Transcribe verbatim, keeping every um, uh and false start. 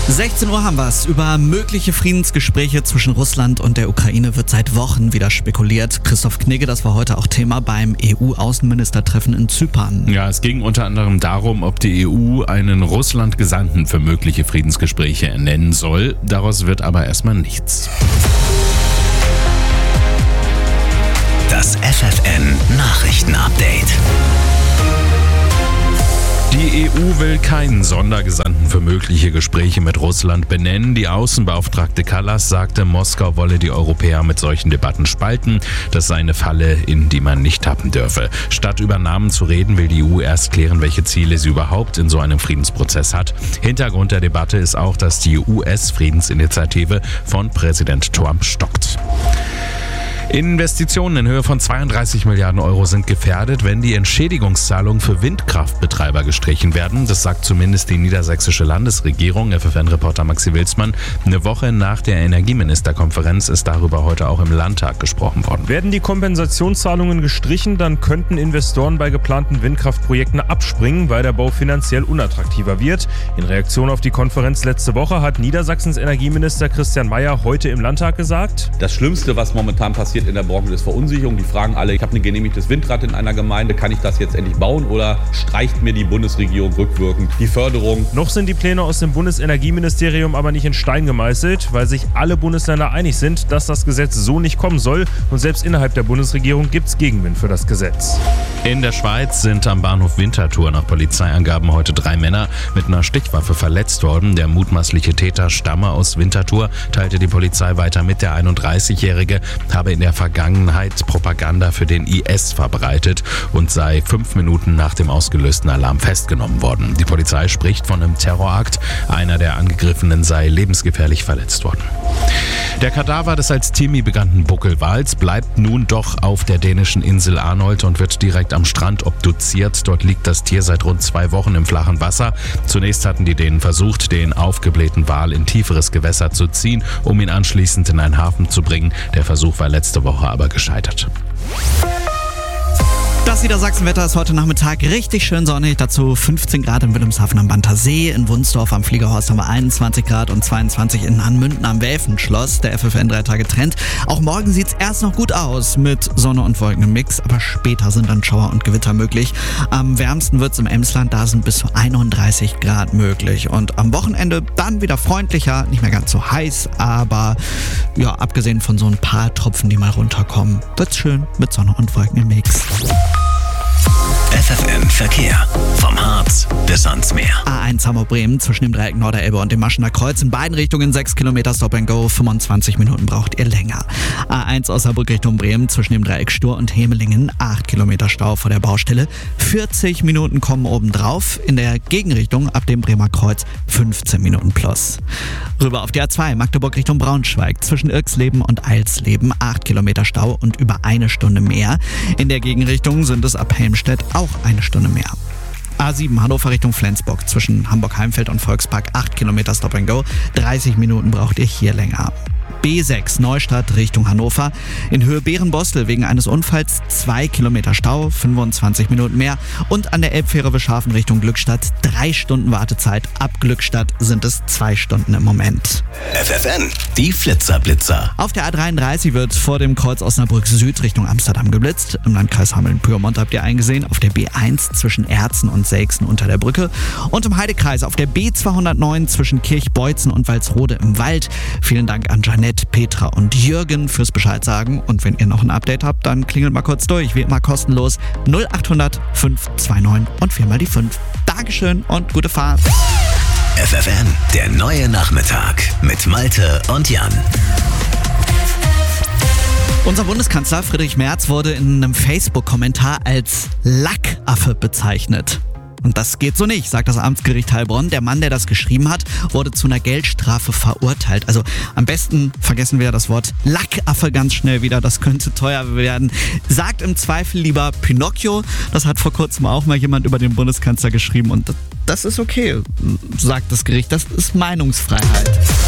sechzehn Uhr haben wir es. Über mögliche Friedensgespräche zwischen Russland und der Ukraine wird seit Wochen wieder spekuliert. Christoph Knigge, das war heute auch Thema beim E U-Außenministertreffen in Zypern. Ja, es ging unter anderem darum, ob die E U einen Russland-Gesandten für mögliche Friedensgespräche ernennen soll. Daraus wird aber erstmal nichts. Das F F N-Nachrichten-Update. Die E U will keinen Sondergesandten für mögliche Gespräche mit Russland benennen. Die Außenbeauftragte Kallas sagte, Moskau wolle die Europäer mit solchen Debatten spalten. Das sei eine Falle, in die man nicht tappen dürfe. Statt über Namen zu reden, will die E U erst klären, welche Ziele sie überhaupt in so einem Friedensprozess hat. Hintergrund der Debatte ist auch, dass die U S-Friedensinitiative von Präsident Trump stockt. Investitionen in Höhe von zweiunddreißig Milliarden Euro sind gefährdet, wenn die Entschädigungszahlungen für Windkraftbetreiber gestrichen werden. Das sagt zumindest die niedersächsische Landesregierung. F F N-Reporter Maxi Wilsmann. Eine Woche nach der Energieministerkonferenz ist darüber heute auch im Landtag gesprochen worden. Werden die Kompensationszahlungen gestrichen, dann könnten Investoren bei geplanten Windkraftprojekten abspringen, weil der Bau finanziell unattraktiver wird. In Reaktion auf die Konferenz letzte Woche hat Niedersachsens Energieminister Christian Mayer heute im Landtag gesagt: Das Schlimmste, was momentan passiert in der Branche, ist Verunsicherung. Die fragen alle, ich habe ein genehmigtes Windrad in einer Gemeinde, kann ich das jetzt endlich bauen oder streicht mir die Bundesregierung rückwirkend die Förderung? Noch sind die Pläne aus dem Bundesenergieministerium aber nicht in Stein gemeißelt, weil sich alle Bundesländer einig sind, dass das Gesetz so nicht kommen soll, und selbst innerhalb der Bundesregierung gibt es Gegenwind für das Gesetz. In der Schweiz sind am Bahnhof Winterthur nach Polizeiangaben heute drei Männer mit einer Stichwaffe verletzt worden. Der mutmaßliche Täter stamme aus Winterthur, teilte die Polizei weiter mit. Der einunddreißigjährige habe in der Vergangenheit Propaganda für den I S verbreitet und sei fünf Minuten nach dem ausgelösten Alarm festgenommen worden. Die Polizei spricht von einem Terrorakt. Einer der Angegriffenen sei lebensgefährlich verletzt worden. Der Kadaver des als Timmy bekannten Buckelwals bleibt nun doch auf der dänischen Insel Arnold und wird direkt am Strand obduziert. Dort liegt das Tier seit rund zwei Wochen im flachen Wasser. Zunächst hatten die Dänen versucht, den aufgeblähten Wal in tieferes Gewässer zu ziehen, um ihn anschließend in einen Hafen zu bringen. Der Versuch war letzte Woche aber gescheitert. Das Niedersachsenwetter ist heute Nachmittag richtig schön sonnig. Dazu fünfzehn Grad in Wilhelmshaven am Banter See. In Wunsdorf am Fliegerhorst haben wir einundzwanzig Grad und zweiundzwanzig in Hanmünden am Welfenschloss. Der F F N drei Tage Trend. Auch morgen sieht es erst noch gut aus mit Sonne und Wolken im Mix, aber später sind dann Schauer und Gewitter möglich. Am wärmsten wird es im Emsland, da sind bis zu einunddreißig Grad möglich. Und am Wochenende dann wieder freundlicher, nicht mehr ganz so heiß, aber ja, abgesehen von so ein paar Tropfen, die mal runterkommen, wird's schön mit Sonne und Wolken im Mix. F F N Verkehr. Vom Harz bis ans Meer. A eins Hamburg-Bremen zwischen dem Dreieck Norderelbe und dem Maschener Kreuz. In beiden Richtungen sechs Kilometer Stop and Go. fünfundzwanzig Minuten braucht ihr länger. A eins Osnabrück Richtung Bremen zwischen dem Dreieck Stur und Hemelingen. acht Kilometer Stau vor der Baustelle. vierzig Minuten kommen obendrauf. In der Gegenrichtung ab dem Bremer Kreuz fünfzehn Minuten plus. Rüber auf die A zwei Magdeburg Richtung Braunschweig. Zwischen Irksleben und Eilsleben. acht Kilometer Stau und über eine Stunde mehr. In der Gegenrichtung sind es ab Helmstedt auch eine Stunde mehr. A sieben Hannover Richtung Flensburg zwischen Hamburg-Heimfeld und Volkspark acht Kilometer Stop and Go. dreißig Minuten braucht ihr hier länger. B sechs Neustadt Richtung Hannover. In Höhe Bärenbostel wegen eines Unfalls zwei Kilometer Stau, fünfundzwanzig Minuten mehr. Und an der Elbfähre Wischhafen Richtung Glückstadt drei Stunden Wartezeit. Ab Glückstadt sind es zwei Stunden im Moment. F F N, die Flitzerblitzer. Auf der A dreiunddreißig wird vor dem Kreuz Osnabrück Süd Richtung Amsterdam geblitzt. Im Landkreis Hameln-Pyrmont habt ihr eingesehen. Auf der B eins zwischen Erzen und Selksen unter der Brücke. Und im Heidekreis auf der B zweihundertneun zwischen Kirchbeutzen und Walsrode im Wald. Vielen Dank an Janette, Petra und Jürgen fürs Bescheid sagen. Und wenn ihr noch ein Update habt, dann klingelt mal kurz durch. Wie immer kostenlos null acht hundert fünf zwei neun und viermal die fünf. Dankeschön und gute Fahrt. F F N, der neue Nachmittag mit Malte und Jan. Unser Bundeskanzler Friedrich Merz wurde in einem Facebook-Kommentar als Lackaffe bezeichnet. Und das geht so nicht, sagt das Amtsgericht Heilbronn. Der Mann, der das geschrieben hat, wurde zu einer Geldstrafe verurteilt. Also am besten vergessen wir das Wort Lackaffe ganz schnell wieder. Das könnte teuer werden. Sagt im Zweifel lieber Pinocchio. Das hat vor kurzem auch mal jemand über den Bundeskanzler geschrieben. Und das ist okay, sagt das Gericht. Das ist Meinungsfreiheit.